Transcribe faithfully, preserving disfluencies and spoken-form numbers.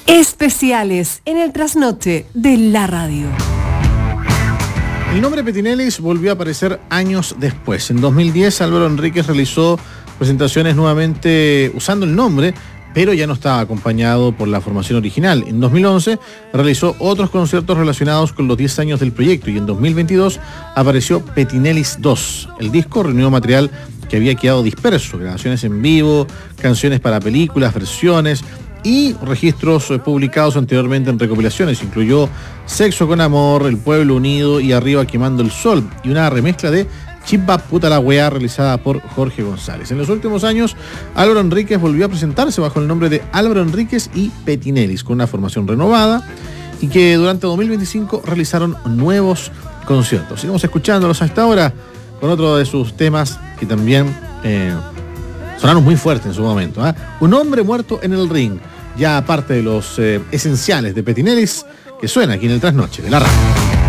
Especiales en el trasnoche de la radio. El nombre Petinelis volvió a aparecer años después. En dos mil diez, Álvaro Enríquez realizó presentaciones nuevamente usando el nombre, pero ya no estaba acompañado por la formación original. En dos mil once realizó otros conciertos relacionados con los diez años del proyecto y en dos mil veintidós apareció Petinelis dos. El disco reunió material que había quedado disperso, grabaciones en vivo, canciones para películas, versiones y registros publicados anteriormente en recopilaciones. Incluyó Sexo con Amor, El Pueblo Unido y Arriba Quemando el Sol, y una remezcla de Chimba Puta la Weá realizada por Jorge González. En los últimos años, Álvaro Enríquez volvió a presentarse bajo el nombre de Álvaro Enríquez y Petinelis, con una formación renovada, y que durante dos mil veinticinco realizaron nuevos conciertos. Sigamos escuchándolos hasta ahora con otro de sus temas que también eh, sonaron muy fuerte en su momento, ¿eh? Un hombre muerto en el ring, ya parte de los eh, esenciales de Petinelis, que suena aquí en el trasnoche de la radio.